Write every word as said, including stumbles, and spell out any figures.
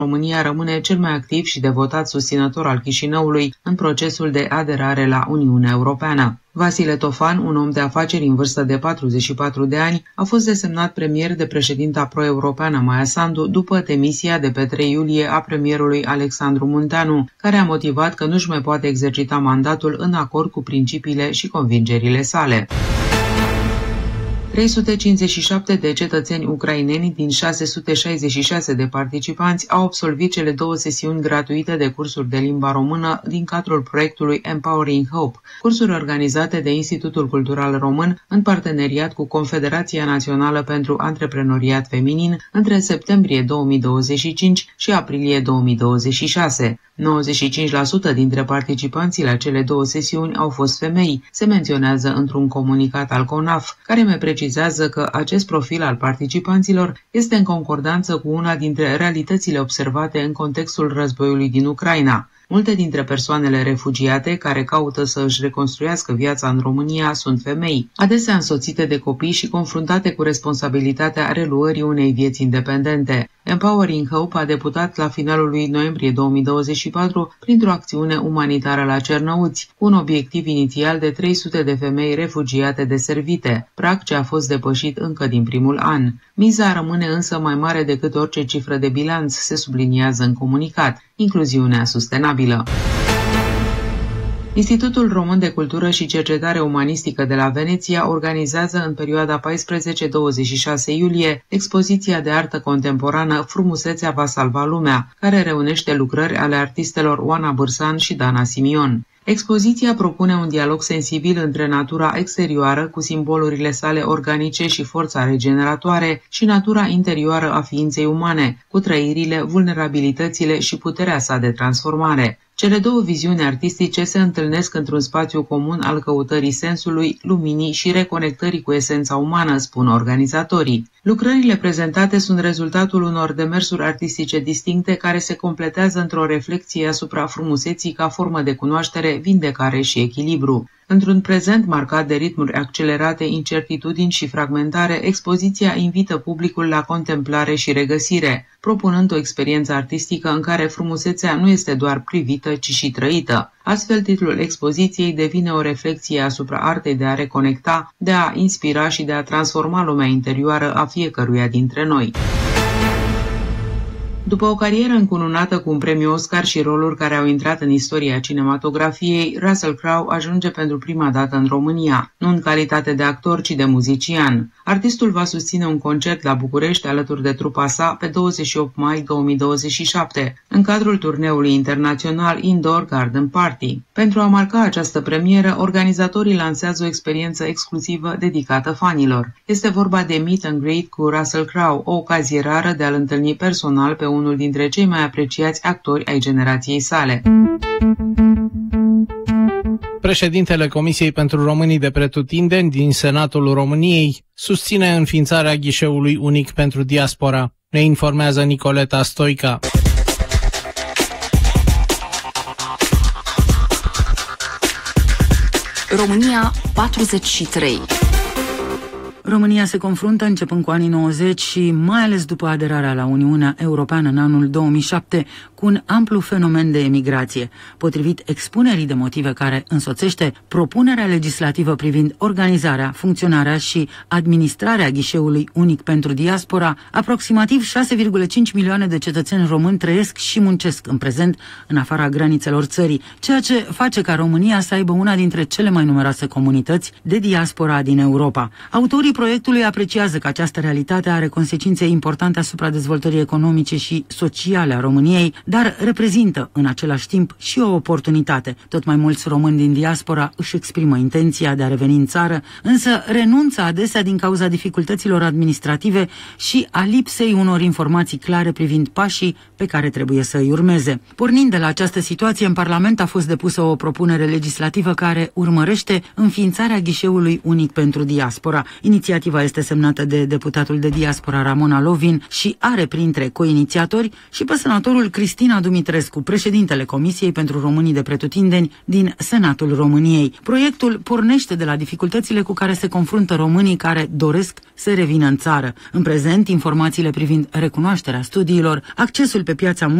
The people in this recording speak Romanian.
România rămâne cel mai activ și devotat susținător al Chișinăului în procesul de aderare la Uniunea Europeană. Vasile Tofan, un om de afaceri în vârstă de patruzeci și patru de ani, a fost desemnat premier de președinta pro-europeană Maia Sandu după demisia de pe trei iulie a premierului Alexandru Munteanu, care a motivat că nu-și mai poate exercita mandatul în acord cu principiile și convingerile sale. trei sute cincizeci și șapte de cetățeni ucraineni din șase sute șaizeci și șase de participanți au absolvit cele două sesiuni gratuite de cursuri de limba română din cadrul proiectului Empowering Hope, cursuri organizate de Institutul Cultural Român în parteneriat cu Confederația Națională pentru Antreprenoriat Feminin între septembrie două mii douăzeci și cinci și aprilie două mii douăzeci și șase. nouăzeci și cinci la sută dintre participanții la cele două sesiuni au fost femei, se menționează într-un comunicat al CONAF, care mai precizează că acest profil al participanților este în concordanță cu una dintre realitățile observate în contextul războiului din Ucraina. Multe dintre persoanele refugiate care caută să își reconstruiască viața în România sunt femei, adesea însoțite de copii și confruntate cu responsabilitatea reluării unei vieți independente. Empowering Hope a debutat la finalul lui noiembrie două mii douăzeci și patru printr-o acțiune umanitară la Cernăuți, cu un obiectiv inițial de trei sute de femei refugiate deservite, prag ce a fost depășit încă din primul an. Miza rămâne însă mai mare decât orice cifră de bilanț, se subliniază în comunicat: incluziunea sustenabilă. Institutul Român de Cultură și Cercetare Umanistică de la Veneția organizează în perioada paisprezece - douăzeci și șase iulie expoziția de artă contemporană Frumusețea va salva lumea, care reunește lucrări ale artistelor Oana Bârsan și Dana Simion. Expoziția propune un dialog sensibil între natura exterioară, cu simbolurile sale organice și forța regeneratoare, și natura interioară a ființei umane, cu trăirile, vulnerabilitățile și puterea sa de transformare. Cele două viziuni artistice se întâlnesc într-un spațiu comun al căutării sensului, luminii și reconectării cu esența umană, spun organizatorii. Lucrările prezentate sunt rezultatul unor demersuri artistice distincte care se completează într-o reflexie asupra frumuseții ca formă de cunoaștere, vindecare și echilibru. Într-un prezent marcat de ritmuri accelerate, incertitudini și fragmentare, expoziția invită publicul la contemplare și regăsire, propunând o experiență artistică în care frumusețea nu este doar privită, ci și trăită. Astfel, titlul expoziției devine o reflexie asupra artei de a reconecta, de a inspira și de a transforma lumea interioară a fiecăruia dintre noi. După o carieră încununată cu un premiu Oscar și roluri care au intrat în istoria cinematografiei, Russell Crowe ajunge pentru prima dată în România, nu în calitate de actor, ci de muzician. Artistul va susține un concert la București alături de trupa sa pe douăzeci și opt mai două mii douăzeci și șapte, în cadrul turneului internațional Indoor Garden Party. Pentru a marca această premieră, organizatorii lansează o experiență exclusivă dedicată fanilor. Este vorba de Meet and Greet cu Russell Crowe, o ocazie rară de a-l întâlni personal pe unul dintre cei mai apreciați actori ai generației sale. Președintele Comisiei pentru Românii de Pretutindeni din Senatul României susține înființarea ghișeului unic pentru diaspora. Ne informează Nicoleta Stoica. România patruzeci și trei. România se confruntă, începând cu anii nouăzeci și mai ales după aderarea la Uniunea Europeană în anul două mii șapte, cu un amplu fenomen de emigrație. Potrivit expunerii de motive care însoțește propunerea legislativă privind organizarea, funcționarea și administrarea ghișeului unic pentru diaspora, aproximativ șase virgulă cinci milioane de cetățeni români trăiesc și muncesc în prezent în afara granițelor țării, ceea ce face ca România să aibă una dintre cele mai numeroase comunități de diaspora din Europa. Autorii proiectului apreciază că această realitate are consecințe importante asupra dezvoltării economice și sociale a României, dar reprezintă în același timp și o oportunitate. Tot mai mulți români din diaspora își exprimă intenția de a reveni în țară, însă renunță adesea din cauza dificultăților administrative și a lipsei unor informații clare privind pașii pe care trebuie să îi urmeze. Pornind de la această situație, în Parlament a fost depusă o propunere legislativă care urmărește înființarea ghișeului unic pentru diaspora. Inițiativa este semnată de deputatul de diaspora Ramona Lovin și are printre coinițiatori și pe senatorul Cristina Dumitrescu, președintele Comisiei pentru Românii de Pretutindeni din Senatul României. Proiectul pornește de la dificultățile cu care se confruntă românii care doresc să revină în țară. În prezent, informațiile privind recunoașterea studiilor, accesul pe piața